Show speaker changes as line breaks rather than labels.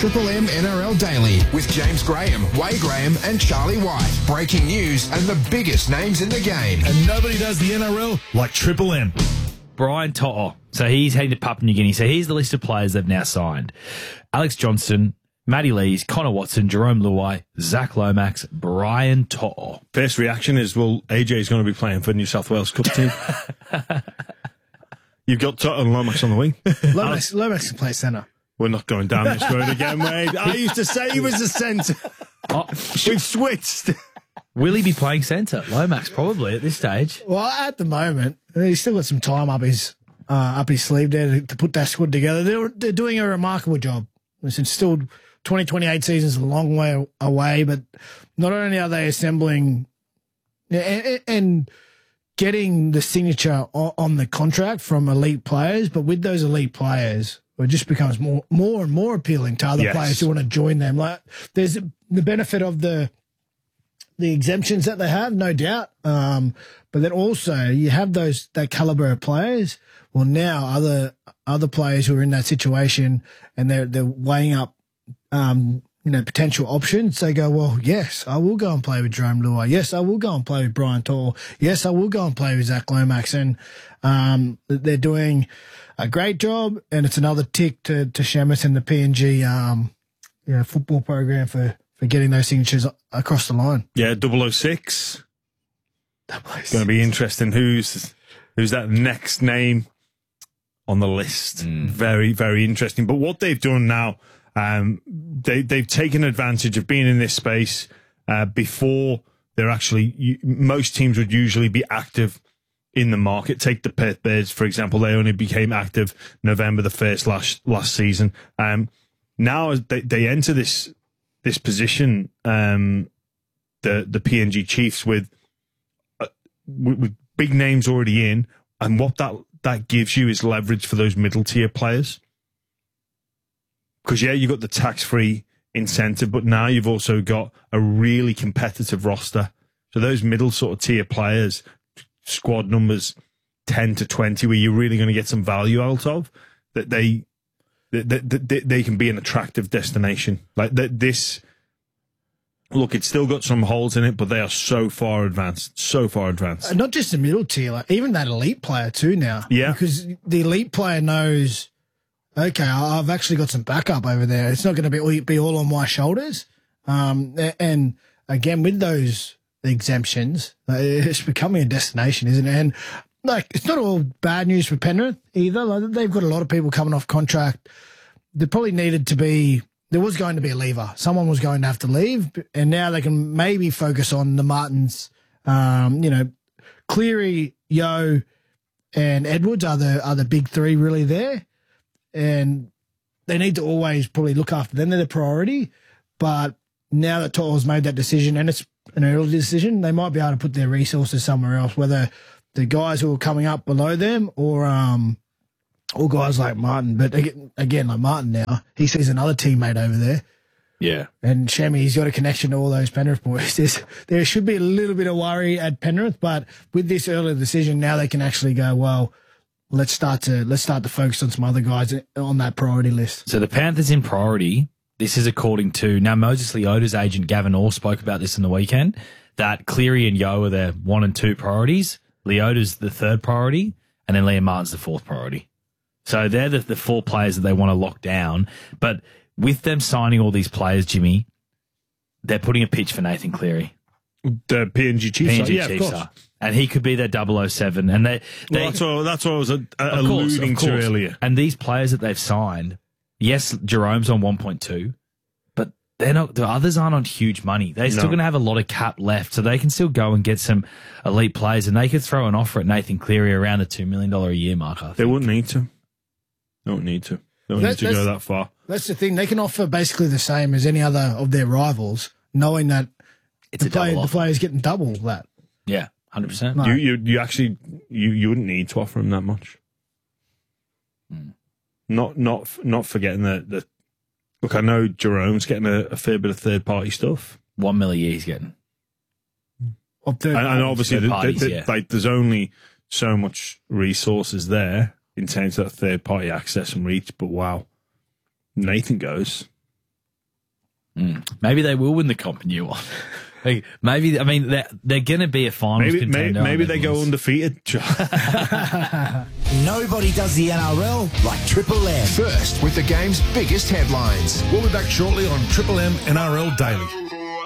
Triple M NRL Daily with James Graham, Way Graham and Charlie White. Breaking news and the biggest names in the game.
And nobody does the NRL like Triple M.
Brian To'o. So he's heading to Papua New Guinea. So here's the list of players they've now signed. Alex Johnston, Matty Lees, Connor Watson, Jerome Luai, Zach Lomax, Brian To'o.
First reaction is, well, AJ's going to be playing for New South Wales Cup team. You've got To'o and Lomax on the wing.
Lomax can play centre.
We're not going down this road again, Wade. I used to say he was a centre. We've switched.
Will he be playing centre? Lomax probably at this stage.
Well, at the moment, he's still got some time up his sleeve there to put that squad together. They're doing a remarkable job. It's still 2028 season's a long way away, but not only are they assembling and getting the signature on the contract from elite players, but with those elite players, it just becomes more and more appealing to other players who want to join them. Like, there's the benefit of the exemptions that they have, no doubt. But then also you have that caliber of players. Well, now other players who are in that situation and they're weighing up, potential options. They go, well, yes, I will go and play with Jerome Luai. Yes, I will go and play with Brian To'o. Yes, I will go and play with Zach Lomax. And they're doing a great job, and it's another tick to Shemus and the PNG football program for getting those signatures across the line.
Yeah, 006. It's going to be interesting. Who's that next name on the list? Very, very interesting. But what they've done now, they've taken advantage of being in this space before they're actually. Most teams would usually be active in the market. Take the Perth Bears, for example. They only became active November the 1st last season. Now they enter this position, the PNG Chiefs with big names already in, and what that gives you is leverage for those middle tier players. Because you've got the tax-free incentive, but now you've also got a really competitive roster. So those middle sort of tier players, squad numbers 10 to 20, where you're really going to get some value out of, that they can be an attractive destination. Like this. Look, it's still got some holes in it, but they are so far advanced.
Not just the middle tier, like even that elite player too now.
Yeah.
Because the elite player knows, okay, I've actually got some backup over there. It's not going to be all on my shoulders. And again, with those exemptions, it's becoming a destination, isn't it? And it's not all bad news for Penrith either. Like, they've got a lot of people coming off contract. There probably there was going to be a leaver. Someone was going to have to leave, and now they can maybe focus on the Martins. Cleary, Yeo, and Edwards are the big three really there, and they need to always probably look after them. They're the priority. But now that To'o's made that decision, and it's an early decision, they might be able to put their resources somewhere else, whether the guys who are coming up below them or guys like Martin. But again, like Martin now, he sees another teammate over there.
Yeah.
And Shemi, he's got a connection to all those Penrith boys. There should be a little bit of worry at Penrith, but with this early decision, now they can actually go, well, let's start to focus on some other guys on that priority list.
So the Panthers in priority, this is according to, now Moses Leota's agent Gavin Orr spoke about this in the weekend, that Cleary and Yeo are their 1 and 2 priorities. Leota's the 3rd priority, and then Liam Martin's the 4th priority. So they're the 4 players that they want to lock down. But with them signing all these players, Jimmy, they're putting a pitch for Nathan Cleary.
The PNG Chiefs
PNG Chiefs are. And he could be their 007. And
that's what I was alluding to earlier.
And these players that they've signed, yes, Jerome's on 1.2, but the others aren't on huge money. They're still going to have a lot of cap left, so they can still go and get some elite players, and they could throw an offer at Nathan Cleary around the $2 million a year mark, I think.
They wouldn't need to. Don't need to go that far.
That's the thing. They can offer basically the same as any other of their rivals, knowing that the player's getting double that.
Yeah, 100%.
No.
You actually wouldn't need to offer him that much. Not forgetting that. Look, I know Jerome's getting a fair bit of third party stuff.
$1 million a year he's getting.
And obviously, there's only so much resources there in terms of that third party access and reach. But wow, Nathan goes.
Maybe they will win the comp in year one. Like, maybe, I mean, they're going to be a finals contender.
Maybe they go undefeated.
Nobody does the NRL like Triple M.
First with the game's biggest headlines.
We'll be back shortly on Triple M NRL Daily.